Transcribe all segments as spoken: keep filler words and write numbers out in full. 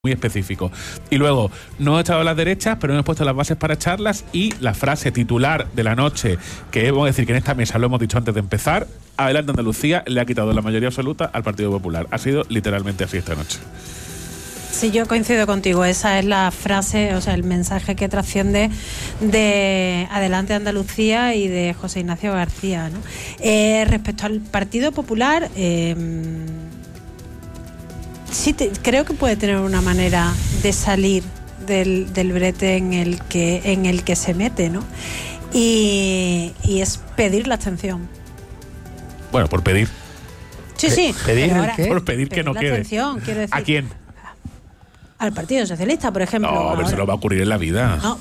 muy específico. Y luego, no hemos echado las derechas, pero hemos puesto las bases para echarlas, y la frase titular de la noche, que hemos decir que en esta mesa lo hemos dicho antes de empezar: Adelante Andalucía le ha quitado la mayoría absoluta al Partido Popular. Ha sido literalmente así esta noche. Sí, yo coincido contigo. Esa es la frase, o sea, el mensaje que trasciende de Adelante Andalucía y de José Ignacio García, ¿no? Eh, respecto al Partido Popular, eh, sí te, creo que puede tener una manera de salir del, del brete en el que en el que se mete, ¿no? Y, y es pedir la abstención. Bueno, por pedir. Sí, sí. ¿Pedir ahora, qué? Por pedir, pedir que no la quede. Abstención, quiero decir. ¿A quién? Al Partido Socialista, por ejemplo. No, pero eso no va a ocurrir en la vida. No.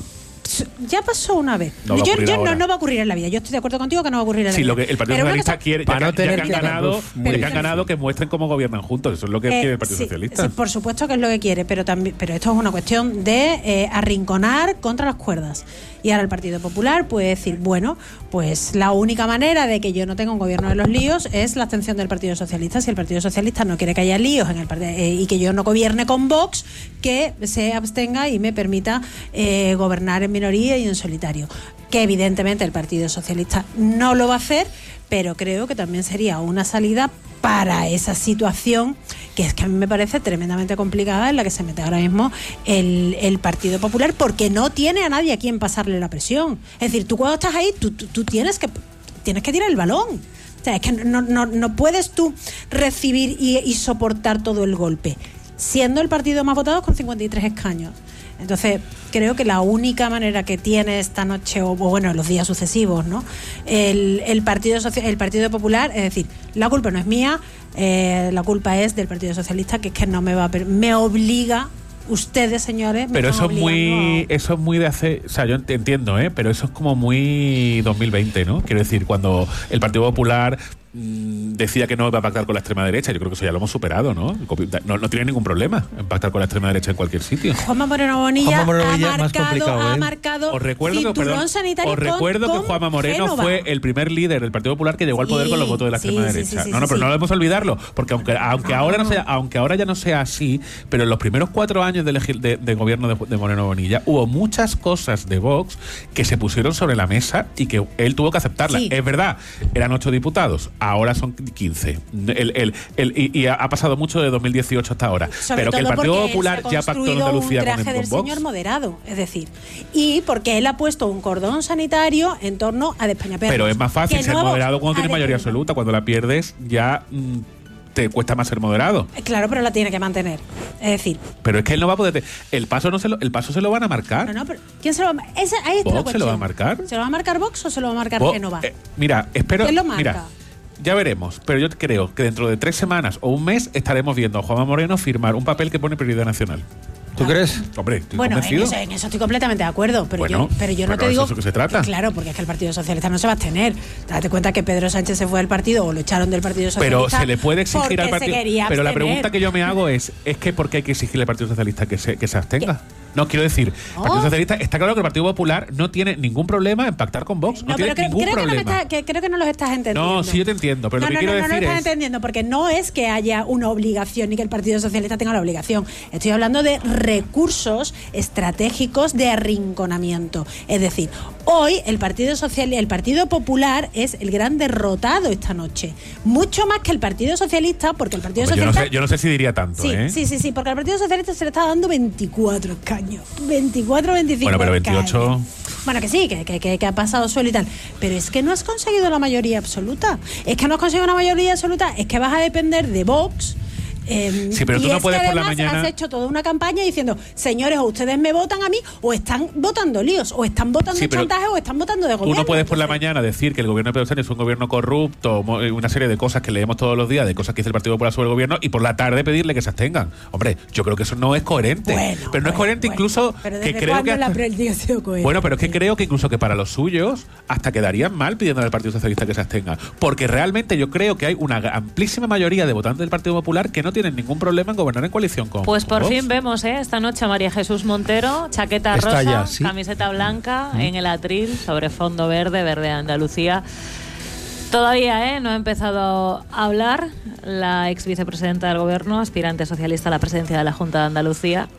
Ya pasó una vez. No yo yo no, no va a ocurrir en la vida. Yo estoy de acuerdo contigo que no va a ocurrir en la sí, vida. lo que el Partido pero Socialista cosa, quiere, ya, para no ya, tener ya que han ganado, uf, ya que han ganado, que muestren cómo gobiernan juntos. Eso es lo que eh, quiere el Partido sí, Socialista. Sí, por supuesto que es lo que quiere, pero también, pero esto es una cuestión de eh, arrinconar contra las cuerdas. Y ahora el Partido Popular puede decir, bueno, pues la única manera de que yo no tenga un gobierno de los líos es la abstención del Partido Socialista. Si el Partido Socialista no quiere que haya líos en el eh, y que yo no gobierne con Vox, que se abstenga y me permita eh, gobernar en minoría y en solitario. Que evidentemente el Partido Socialista no lo va a hacer, pero creo que también sería una salida para esa situación que es que a mí me parece tremendamente complicada en la que se mete ahora mismo el, el Partido Popular, porque no tiene a nadie a quien pasarle la presión. Es decir, tú cuando estás ahí, tú, tú, tú tienes que tienes que tirar el balón. O sea, es que no, no, no puedes tú recibir y, y soportar todo el golpe, siendo el partido más votado con cincuenta y tres escaños. Entonces, creo que la única manera que tiene esta noche, o bueno, los días sucesivos, ¿no? El, el, Partido Social, el Partido Popular, es decir, la culpa no es mía, eh, la culpa es del Partido Socialista, que es que no me va a me obliga. Ustedes, señores, me pero eso es muy a... eso es muy de hace, o sea, yo entiendo, ¿eh? Pero eso es como muy dos mil veinte, ¿no? Quiero decir, cuando el Partido Popular mmm, decía que no iba a pactar con la extrema derecha, yo creo que eso ya lo hemos superado, ¿no? No, no tiene ningún problema en pactar con la extrema derecha en cualquier sitio. Juanma Moreno Bonilla, Juanma Moreno Bonilla ha marcado, ¿eh? ha marcado os recuerdo cinturón que, perdón, sanitario os recuerdo con, que Juanma Moreno Génova. fue el primer líder del Partido Popular que llegó al poder sí, con los votos de la sí, extrema sí, derecha. Sí, sí, no, no, sí, pero sí. no debemos olvidarlo, porque aunque aunque ah, ahora no no. sea, aunque ahora ya no sea así, pero en los primeros cuatro años de, de, de gobierno de, de Moreno Bonilla hubo muchas cosas de Vox que se pusieron sobre la mesa y que él tuvo que aceptarlas. Sí. Es verdad, eran ocho diputados, ahora son quince. El, el, el, y, y ha pasado mucho de dos mil dieciocho hasta ahora. Sobre pero que el Partido Popular ya pactó en Andalucía un traje con, del con Vox. señor moderado, es decir, y porque él ha puesto un cordón sanitario en torno a de España Perros. Pero es más fácil ser moderado cuando tienes mayoría de... absoluta. Cuando la pierdes ya mmm, te cuesta más ser moderado. Claro, pero la tiene que mantener. Es decir, pero es que él no va a poder. El paso no se lo, el paso se lo van a marcar. No, no, pero ¿quién se lo va a Esa, ahí está la ¿Vox se lo va a marcar? ¿Se lo va a marcar Vox o se lo va a marcar Vox, Génova? Eh, mira, espero. ¿Quién lo marca? Mira, ya veremos, pero yo creo que dentro de tres semanas o un mes estaremos viendo a Juanma Moreno firmar un papel que pone prioridad nacional. ¿Tú crees? Hombre, estoy bueno, en convencido. eso, en eso estoy completamente de acuerdo, pero bueno, yo, pero yo no pero te digo... ¿eso es lo que se trata? Claro, porque es que el Partido Socialista no se va a abstener. Date cuenta que Pedro Sánchez se fue del partido o lo echaron del Partido Socialista. Pero se le puede exigir al Partido... Pero la abstener. pregunta que yo me hago es, ¿es que por qué hay que exigirle al Partido Socialista que se, que se abstenga? ¿Qué? No, quiero decir, el Partido oh. Socialista, está claro que el Partido Popular no tiene ningún problema en pactar con Vox. No, no tiene pero ningún creo problema. Que no está, que creo que no los estás entendiendo. No, sí yo te entiendo, pero no, lo que no, quiero no, decir no, no estás es... entendiendo, porque no es que haya una obligación ni que el Partido Socialista tenga la obligación. Estoy hablando de recursos estratégicos de arrinconamiento. Es decir, hoy el Partido Social, el Partido Popular es el gran derrotado esta noche. Mucho más que el Partido Socialista, porque el Partido Hombre, Socialista... Yo no sé, yo no sé si diría tanto, sí, ¿eh? Sí, sí, sí, porque al Partido Socialista se le está dando veinticuatro escaños. veinticuatro, veinticinco Bueno, pero veintiocho... escaños. Bueno, que sí, que, que, que ha pasado suelo y tal. Pero es que no has conseguido la mayoría absoluta. Es que no has conseguido una mayoría absoluta. Es que vas a depender de Vox. Eh, sí, pero y tú no es puedes que por la además mañana... has hecho toda una campaña diciendo, señores, o ustedes me votan a mí, o están votando líos, o están votando sí, chantaje, o están votando de gobierno. Tú no puedes por la Entonces, mañana decir que el gobierno de Pedro Sánchez es un gobierno corrupto, una serie de cosas que leemos todos los días, de cosas que dice el Partido Popular sobre el gobierno, y por la tarde pedirle que se abstengan. Hombre, yo creo que eso no es coherente. Bueno, pero no bueno, es coherente bueno. incluso Pero que ¿desde creo que... cuándo Hasta... la política ha sido coherente? Bueno, pero es que creo que incluso que para los suyos hasta quedarían mal pidiendo al Partido Socialista que se abstengan. Porque realmente yo creo que hay una amplísima mayoría de votantes del Partido Popular que no tienen ningún problema en gobernar en coalición con Pues con por Vox. fin vemos ¿eh? esta noche a María Jesús Montero, chaqueta Está rosa, ya, ¿sí? camiseta blanca, ¿Mm? en el atril, sobre fondo verde, verde de Andalucía. Todavía, ¿eh? No ha empezado a hablar la ex vicepresidenta del Gobierno, aspirante socialista a la presidencia de la Junta de Andalucía,